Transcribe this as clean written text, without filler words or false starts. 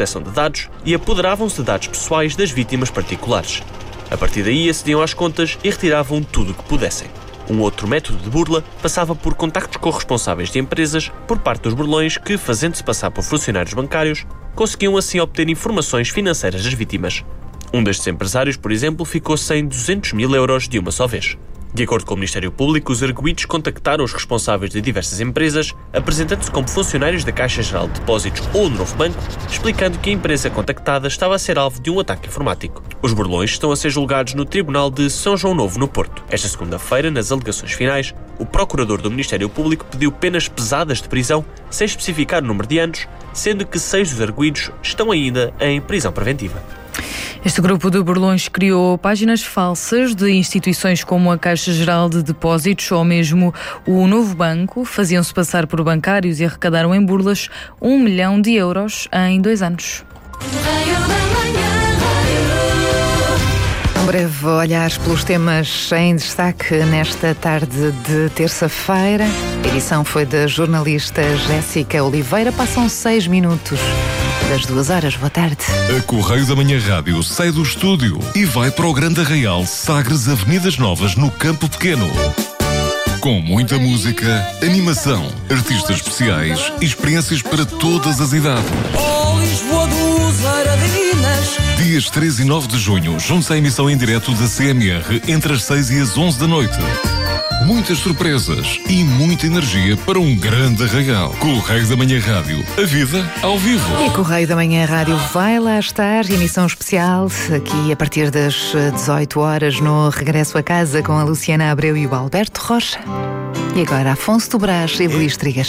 proteção de dados e apoderavam-se de dados pessoais das vítimas particulares. A partir daí acediam às contas e retiravam tudo o que pudessem. Um outro método de burla passava por contactos com responsáveis de empresas por parte dos burlões que, fazendo-se passar por funcionários bancários, conseguiam assim obter informações financeiras das vítimas. Um destes empresários, por exemplo, ficou sem 200 mil euros de uma só vez. De acordo com o Ministério Público, os arguidos contactaram os responsáveis de diversas empresas, apresentando-se como funcionários da Caixa Geral de Depósitos ou do Novo Banco, explicando que a empresa contactada estava a ser alvo de um ataque informático. Os burlões estão a ser julgados no Tribunal de São João Novo, no Porto. Esta segunda-feira, nas alegações finais, o procurador do Ministério Público pediu penas pesadas de prisão, sem especificar o número de anos, sendo que 6 dos arguidos estão ainda em prisão preventiva. Este grupo de burlões criou páginas falsas de instituições como a Caixa Geral de Depósitos ou mesmo o Novo Banco. Faziam-se passar por bancários e arrecadaram em burlas 1 milhão de euros em 2 anos. Um breve olhar pelos temas em destaque nesta tarde de terça-feira. A edição foi da jornalista Jéssica Oliveira. Passam 6 minutos das 2 horas. Boa tarde. A Correio da Manhã Rádio sai do estúdio e vai para o Grande Arraial Sagres Avenidas Novas, no Campo Pequeno. Com muita música, animação, artistas especiais e experiências para todas as idades. Dias 3 e 9 de junho, junte-se à emissão em direto da CMR entre as 6 e as 11 da noite. Muitas surpresas e muita energia para um grande arraial. Correio da Manhã Rádio, a vida ao vivo. E Correio da Manhã Rádio vai lá estar, emissão especial, aqui a partir das 18 horas no Regresso a Casa com a Luciana Abreu e o Alberto Rocha. E agora Afonso do Brás e Luís Trigas.